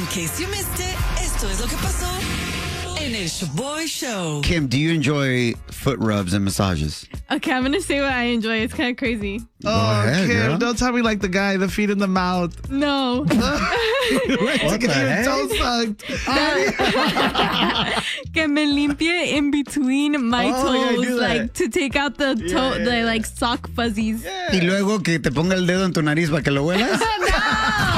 In case you missed it, esto es lo que pasó en el Shaboy Show. Kim, do you enjoy foot rubs and massages? Okay, I'm going to say what I enjoy. It's kind of crazy. Go ahead, Kim, girl. don't tell me like the guy, the feet in the mouth. No. What To get the your heck? toe sucked. Que me limpie in between my Oh, yeah, I toes, do that. like to take out the toe, Yeah. the like sock fuzzies. Y luego que te ponga el dedo en tu nariz para que lo huelas.